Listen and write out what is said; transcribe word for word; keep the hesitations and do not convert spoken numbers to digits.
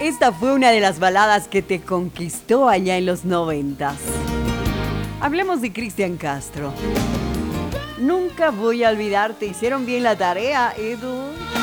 esta fue una de las baladas que te conquistó allá en los noventas. Hablemos de Cristian Castro. Nunca voy a olvidarte. ¿Hicieron bien la tarea, Edu?